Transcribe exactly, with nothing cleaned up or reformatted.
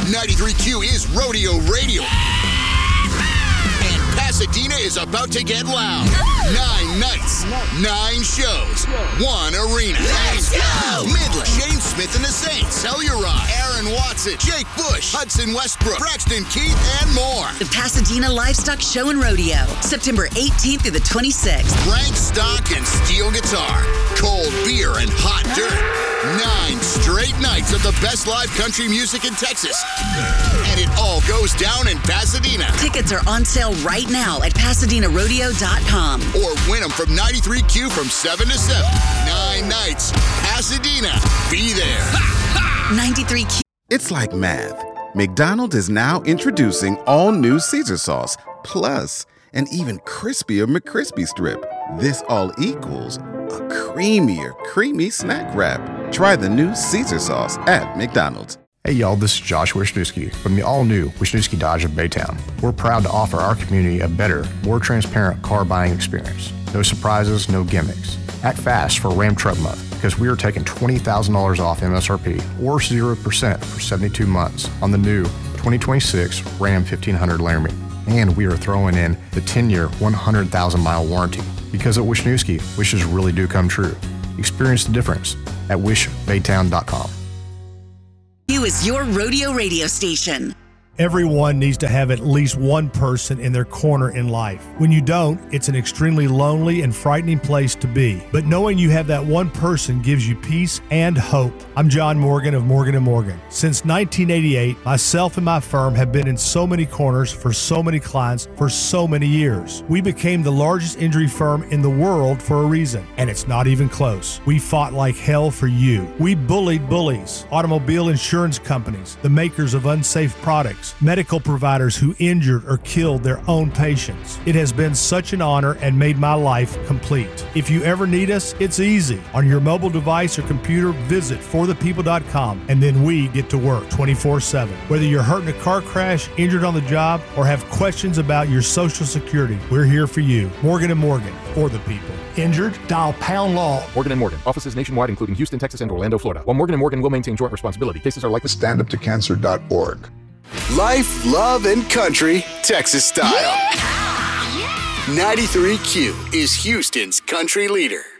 ninety-three Q is Rodeo Radio. And Pasadena is about to get loud. Nine nights, nine shows, one arena. Let's go! Midland, James Smith and the Saints, Telluride, Aaron Watson, Jake Bush, Hudson Westbrook, Braxton Keith, and more. The Pasadena Livestock Show and Rodeo, September eighteenth through the twenty-sixth. Rank stock and steel guitar, cold beer and hot dirt. Nine straight nights of the best live country music in Texas. And it all goes down in Pasadena. Tickets are on sale right now at Pasadena Rodeo dot com. Or win them from ninety-three Q from seven to seven. Nine nights. Pasadena. Be there. ninety-three Q. It's like math. McDonald's is now introducing all new Caesar sauce, plus an even crispier McCrispy strip. This all equals a creamier, creamy snack wrap. Try the new Caesar sauce at McDonald's. Hey y'all, this is Josh Wisniewski from the all-new Wisniewski Dodge of Baytown. We're proud to offer our community a better, more transparent car buying experience. No surprises, no gimmicks. Act fast for Ram Truck Month because we are taking twenty thousand dollars off M S R P or zero percent for seventy-two months on the new twenty twenty-six Ram fifteen hundred Laramie. And we are throwing in the ten-year, one hundred thousand mile warranty. Because at Wisniewski, wishes really do come true. Experience the difference at wish baytown dot com. Q is your rodeo radio station. Everyone needs to have at least one person in their corner in life. When you don't, it's an extremely lonely and frightening place to be. But knowing you have that one person gives you peace and hope. I'm John Morgan of Morgan and Morgan. Since nineteen eighty-eight, myself and my firm have been in so many corners for so many clients for so many years. We became the largest injury firm in the world for a reason, and it's not even close. We fought like hell for you. We bullied bullies, automobile insurance companies, the makers of unsafe products, medical providers who injured or killed their own patients. It has been such an honor and made my life complete. If you ever need us, it's easy. On your mobile device or computer, visit for the people dot com, and then we get to work twenty-four seven. Whether you're hurt in a car crash, injured on the job, or have questions about your Social Security, we're here for you. Morgan and Morgan, for the people. Injured? Dial pound law. Morgan and Morgan. Offices nationwide, including Houston, Texas, and Orlando, Florida. While Morgan and Morgan will maintain joint responsibility, cases are likely. stand up to cancer dot org. Life, love, and country, Texas style. ninety-three Q is Houston's country leader.